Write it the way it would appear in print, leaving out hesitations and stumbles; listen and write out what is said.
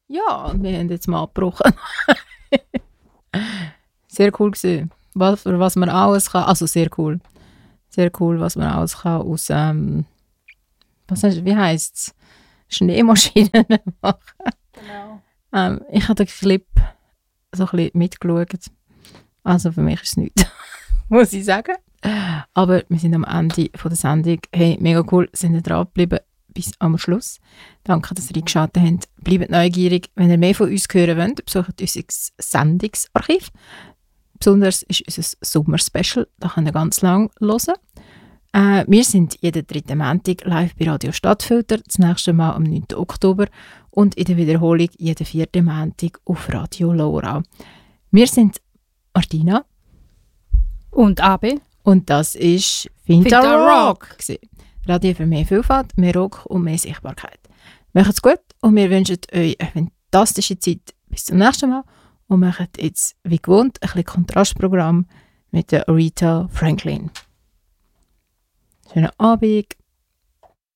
Ja, wir haben jetzt mal abgebrochen. Sehr cool gewesen. Was man alles kann. Also sehr cool. Sehr cool, was man alles kann aus, wie heisst es? Schneemaschinen machen. Genau. Ich habe den Clip so ein bisschen mitgeschaut. Also für mich ist es nichts, muss ich sagen. Aber wir sind am Ende von der Sendung. Hey, mega cool, sind ihr dran geblieben bis am Schluss. Danke, dass ihr eingeschaltet habt. Bleibt neugierig. Wenn ihr mehr von uns hören wollt, besucht unser Sendungsarchiv. Besonders ist unser Sommer-Special. Da könnt ihr ganz lang hören. Wir sind jeden 3. Montag live bei Radio Stadtfilter, das nächste Mal am 9. Oktober und in der Wiederholung jeden 4. Montag auf Radio Laura. Wir sind Martina Und Abi. und das ist Finta Rock. Radio für mehr Vielfalt, mehr Rock und mehr Sichtbarkeit. Macht's gut und wir wünschen euch eine fantastische Zeit. Bis zum nächsten Mal und macht jetzt wie gewohnt ein bisschen Kontrastprogramm mit der Aretha Franklin. Schönen Abend.